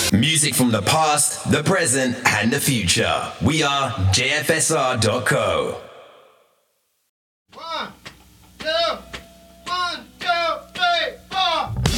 Music from the past, the present, and the future. We are JFSR.co.